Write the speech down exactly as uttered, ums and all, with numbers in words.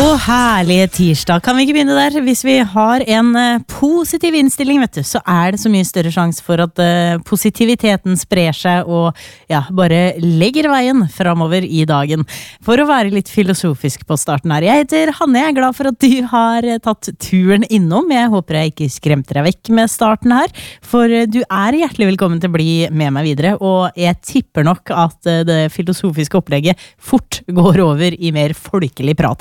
Åh, herlige tirsdag. Kan vi ikke begynne der? Hvis vi har en uh, positiv innstilling, vet du, så er det så mye større sjanse for at uh, positiviteten sprer seg og ja, bare legger veien fremover i dagen. For å være litt filosofisk på starten her. Jeg heter Hanne, jeg er glad for at du har uh, tatt turen innom. Jeg håper jeg ikke skremte deg vekk med starten her, for uh, du er hjertelig velkommen til å bli med meg videre, og jeg tipper nok at uh, det filosofiske opplegget fort går over i mer folkelig prat.